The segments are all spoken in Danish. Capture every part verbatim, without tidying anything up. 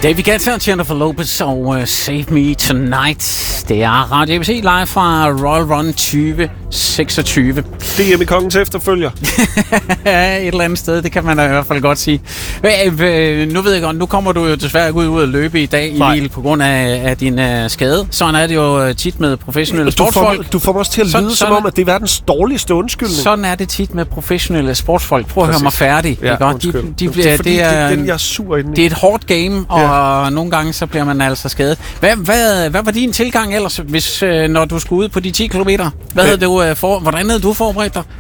David Guetta og Jennifer Lopez og uh, Save Me Tonight. Det er Radio A B C live fra Royal Run tyve seksogtyve. Det er hjemme i Kongens efterfølger. Et eller andet sted, det kan man da i hvert fald godt sige. Nu ved jeg godt, nu kommer du jo desværre ikke ud at løbe i dag, Emil, på grund af, af din uh, skade. Sådan er det jo tit med professionelle sportsfolk. Du får, du får mig også til at lyde sådan, som om, at det er verdens dårligste undskyldning. Sådan er det tit med professionelle sportsfolk. Prøv at Præcis. høre mig færdig. Ja, de, de, de, det er fordi, det er, det er den, jeg er sur inden. Det er et hårdt game, og ja. nogle gange så bliver man altså skadet. Hvad, hvad, hvad var din tilgang ellers, hvis, når du skulle ud på de ti kilometer? Hvad havde du, for, hvordan havde du forberedt dig?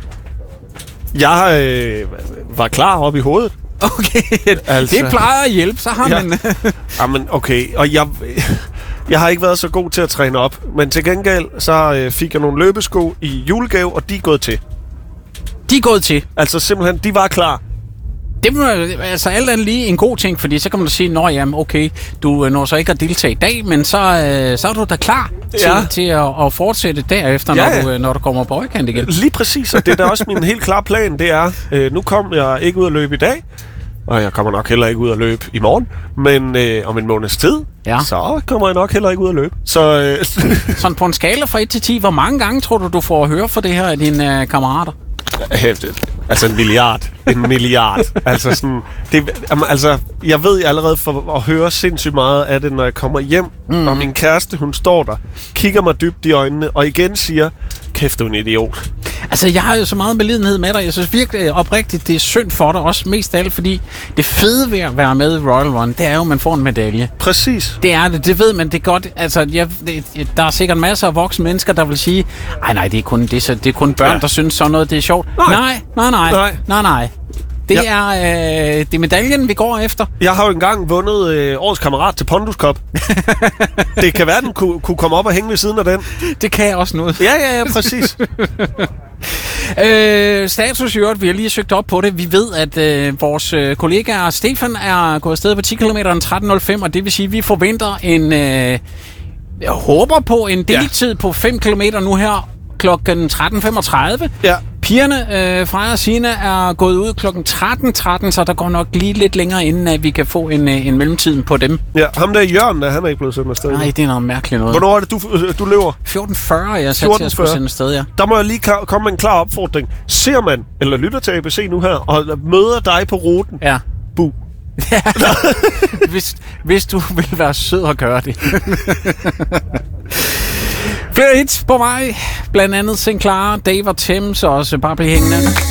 Jeg øh, var klar op i hovedet. Okay, altså. Det plejer at hjælpe, så har ja. man... Jamen, okay, og jeg... Jeg har ikke været så god til at træne op, men til gengæld så øh, fik jeg nogle løbesko i julegave, og de er gået til. De er gået til? Altså simpelthen, de var klar. Det må altså alt andet lige en god ting, fordi så kan man da sige, nå jamen okay, du når så ikke at deltage i dag, men så, øh, så er du da klar til, ja. til at, at fortsætte derefter, ja, når, du, når du kommer på højkant igen. Lige præcis, og det er da også min helt klare plan, det er, øh, nu kom jeg ikke ud at løbe i dag, og jeg kommer nok heller ikke ud at løbe i morgen, men øh, om en måneds tid, ja. så kommer jeg nok heller ikke ud at løbe. Så, øh, Sådan på en skala fra et til ti, hvor mange gange tror du, du får at høre for det her af dine øh, kammerater? Altså en milliard. En milliard. altså sådan... Det, altså, jeg ved allerede for at høre sindssygt meget af det, når jeg kommer hjem, mm. og min kæreste, hun står der, kigger mig dybt i øjnene, og igen siger, kæft, du er en idiot. Altså, jeg har jo så meget medlidenhed med dig. Jeg synes virkelig oprigtigt, det er synd for dig, også mest af alt, fordi det fede ved at være med i Royal Run, det er jo, at man får en medalje. Præcis. Det er det, det ved man, det er godt. Altså, jeg, det, der er sikkert masser af voksne mennesker, der vil sige, ej nej, det er kun, det er, så, det er kun børn, ja. der synes sådan noget, det er sjovt. Nej, nej, nej, nej, nej. nej, nej. Det ja. er øh, det er medaljen, vi går efter. Jeg har jo engang vundet øh, årets kammerat til Pondus Cup. Det kan være, den kunne, kunne komme op og hænge ved siden af den. Det kan jeg også noget. Ja, ja, ja, præcis. øh, status i øvrigt, vi har lige søgt op på det. Vi ved, at øh, vores øh, kollega Stefan er gået afsted på ti kilometer tretten nul fem, og det vil sige, at vi forventer en... Øh, jeg håber på en deltid ja. på fem kilometer nu her klokken tretten femogtredive. Ja. Pigerne, øh, Freja og Sina, er gået ud klokken tretten tretten, så der går nok lige lidt længere, inden at vi kan få en, en mellemtid på dem. Ja, ham der i Jørgen, der, han er ikke blevet sendt afsted. Nej, det er noget mærkeligt noget. Hvornår er det, du, du løber? fjorten fyrre, jeg er sat til at skulle sende afsted, ja. Der må jeg lige komme med en klar opfordring. Ser man, eller lytter til A B C nu her, og møder dig på ruten, ja. Bu. Ja. hvis, hvis du vil være sød at gøre det. Flere hits på mig, blandt andet Sinclair, Dave og Thames, og også bare blive hængende.